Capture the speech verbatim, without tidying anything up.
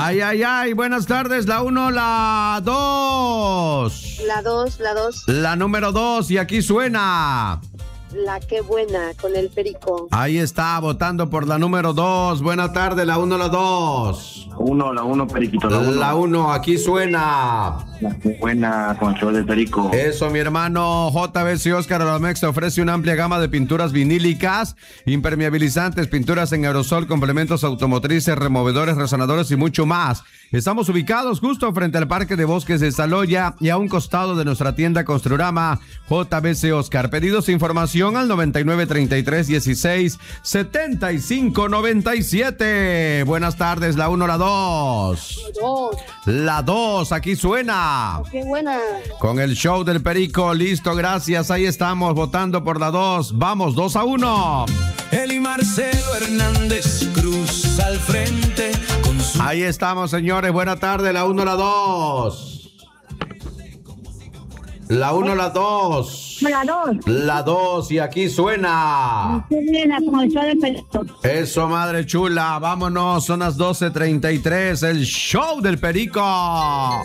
Ay, ay, ay, buenas tardes, la uno, la dos. La dos, la dos. La número dos, y aquí suena. La qué buena, con el Perico. Ahí está, votando por la número dos. Buenas tardes, la uno, la dos. La uno, la uno, Periquito, la uno. La uno, aquí suena. La qué buena, con el show del Perico. Eso, mi hermano. J B C Oscar Aramex te ofrece una amplia gama de pinturas vinílicas, impermeabilizantes, pinturas en aerosol, complementos automotrices, removedores, resonadores y mucho más. Estamos ubicados justo frente al Parque de Bosques de Saloya y a un costado de nuestra tienda Construrama J B C Oscar. Pedidos e información al noventa y nueve, treinta y tres, dieciséis, setenta y cinco, noventa y siete. Buenas tardes, la uno, la dos. Dos. La dos, aquí suena. Qué buena. Con el show del Perico, listo, gracias. Ahí estamos votando por la dos. Vamos, dos a uno. Eli Marcelo Hernández Cruz al frente con su... Ahí estamos, señores. Buena tarde, la uno, la dos. La uno, la dos. La dos. La dos, y aquí suena. Qué buena, con el show del Perico. Eso, madre chula. Vámonos, son las doce treinta y tres. El show del Perico.